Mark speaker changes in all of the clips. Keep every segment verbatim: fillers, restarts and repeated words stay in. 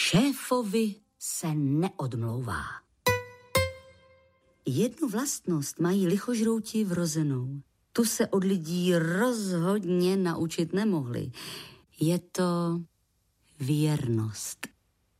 Speaker 1: Šéfovi se neodmlouvá. Jednu vlastnost mají lichožrouti vrozenou. Tu se od lidí rozhodně naučit nemohli. Je to věrnost.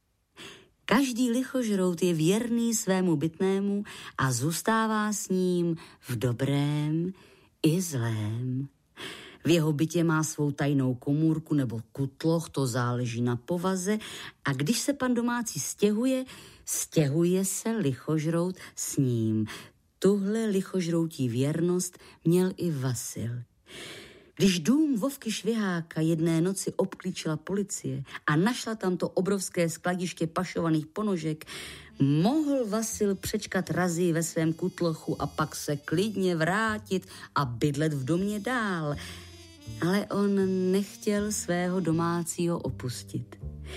Speaker 1: Každý lichožrout je věrný svému bytnému a zůstává s ním v dobrém i zlém. V jeho bytě má svou tajnou komůrku nebo kutloch, to záleží na povaze, a když se pan domácí stěhuje, stěhuje se lichožrout s ním. Tuhle lichožroutí věrnost měl i Vasil. Když dům Vovky Šviháka jedné noci obklíčila policie a našla tam to obrovské skladiště pašovaných ponožek, mohl Vasil přečkat razy ve svém kutlochu a pak se klidně vrátit a bydlet v domě dál. Ale on nechtěl svého domácího opustit.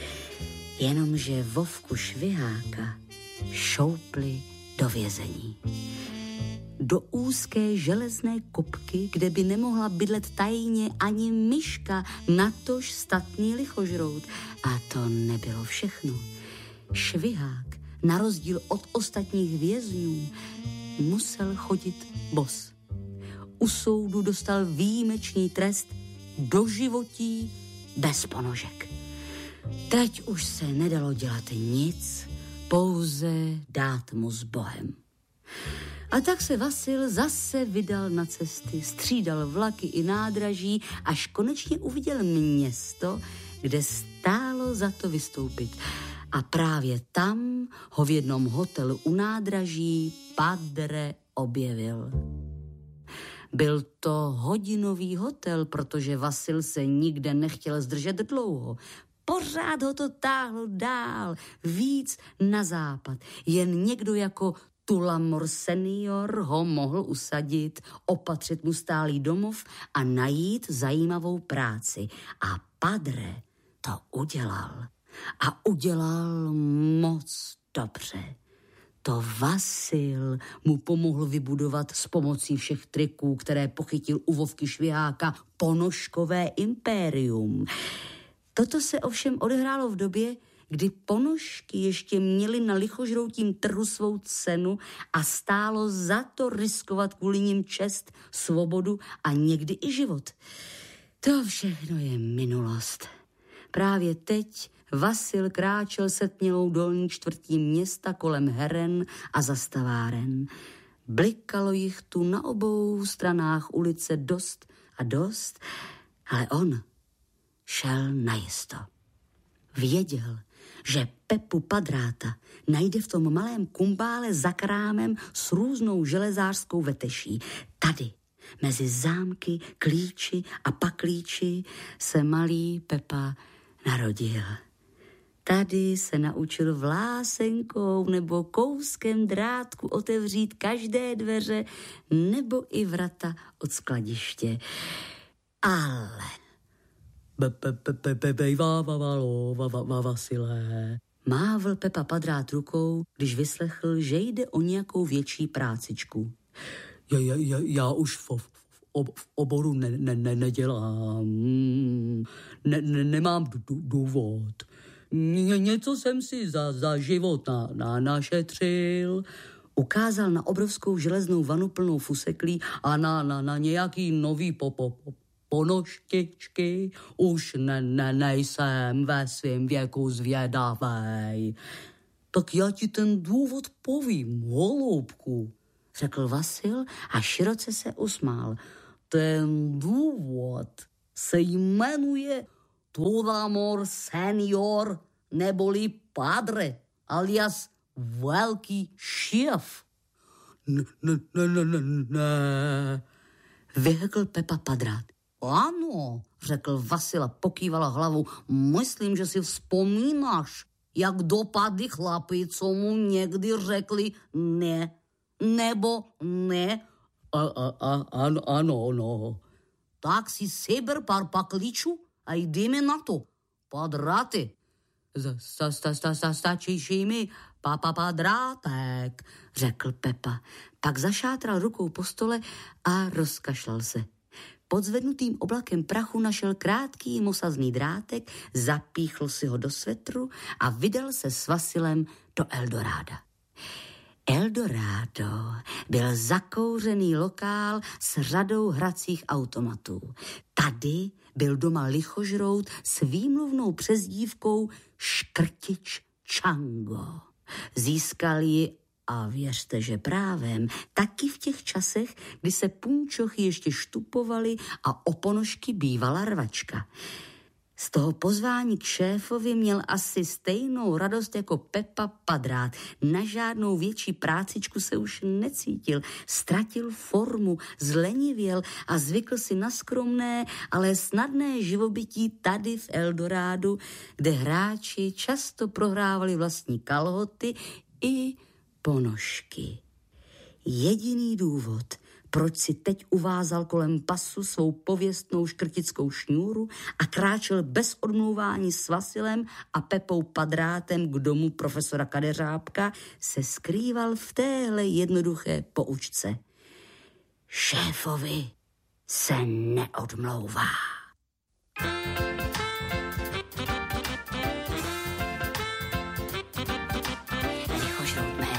Speaker 1: Jenomže Vovku Šviháka šoupli do vězení. Do úzké železné kopky, kde by nemohla bydlet tajně ani myška, natož statný lichožrout. A to nebylo všechno. Švihák, na rozdíl od ostatních vězňů, musel chodit bos. U soudu dostal výjimečný trest doživotí bez ponožek. Teď už se nedalo dělat nic, pouze dát mu s Bohem. A tak se Vasil zase vydal na cesty, střídal vlaky i nádraží, až konečně uviděl město, kde stálo za to vystoupit. A právě tam ho v jednom hotelu u nádraží Padre objevil. Byl to hodinový hotel, protože Vasil se nikde nechtěl zdržet dlouho. Pořád ho to táhlo dál, víc na západ. Jen někdo jako Tulamor senior ho mohl usadit, opatřit mu stálý domov a najít zajímavou práci. A Padre to udělal. A udělal moc dobře. To Vasil mu pomohl vybudovat s pomocí všech triků, které pochytil u Vovky Šviháka, ponožkové impérium. Toto se ovšem odehrálo v době, kdy ponožky ještě měly na lichožroutím trhu svou cenu a stálo za to riskovat kvůli nim čest, svobodu a někdy i život. To všechno je minulost. Právě teď Vasil kráčel setmělou dolní čtvrtí města kolem heren a zastaváren. Blikalo jich tu na obou stranách ulice dost a dost, ale on šel najisto. Věděl, že Pepu Padráta najde v tom malém kumbále za krámem s různou železářskou veteší. Tady, mezi zámky, klíči a paklíči, se malý Pepa narodil. Tady se naučil vlásenkou nebo kouskem drátku otevřít každé dveře nebo i vrata od skladiště. Ale
Speaker 2: Vasile.
Speaker 1: Mávl Pepa Padrát rukou, když vyslechl, že jde o nějakou větší prácičku.
Speaker 2: Já, já, já už v, v, v oboru ne, ne, ne, nedělám. Ne, ne, nemám důvod. Ně, něco jsem si za, za život na, na, našetřil.
Speaker 1: Ukázal na obrovskou železnou vanu plnou fuseklí
Speaker 2: a na, na, na nějaký nový popo, ponožtičky. Už ne, ne, nejsem ve svém věku zvědavej. Tak já ti ten důvod povím, holubku,
Speaker 1: řekl Vasil a široce se usmál.
Speaker 2: Ten důvod se jmenuje Tulamor senior, neboli Padre, alias velký šéf. Ne, ne, ne, ne, ne, ne.
Speaker 1: Vyhekl Pepa Padrát.
Speaker 2: Ano, řekl Vasil a pokývala hlavou. Myslím, že si vzpomínáš, jak dopadli chlapi, co mu někdy řekli ne, nebo ne. A, a, a, ano, ano, no. Tak si seber pár paklíčů a jdeme na to. Padráty.
Speaker 1: Sta, sta, sta, sta, stačíš mi, papa Padrátek, řekl Pepa. Pak zašátral rukou po stole a rozkašlal se. pod zvednutým oblakem prachu našel krátký mosazný drátek, zapíchl si ho do svetru a vydal se s Vasilem do Eldoráda. Eldorado byl zakouřený lokál s řadou hracích automatů. Tady byl doma lichožrout s výmluvnou přezdívkou Škrtič Čango. Získal ji, a věřte, že právem, taky v těch časech, kdy se punčochy ještě štupovaly a o ponožky bývala rvačka. Z toho pozvání k šéfovi měl asi stejnou radost jako Pepa Padrát. Na žádnou větší prácičku se už necítil. Ztratil formu, zlenivěl a zvykl si na skromné, ale snadné živobytí tady v Eldorádu, kde hráči často prohrávali vlastní kalhoty i ponožky. Jediný důvod, proč si teď uvázal kolem pasu svou pověstnou škrtickou šňůru a kráčel bez odmlouvání s Vasilem a Pepou Padrátem k domu profesora Kadeřábka, se skrýval v téhle jednoduché poučce. Šéfovi se neodmlouvá.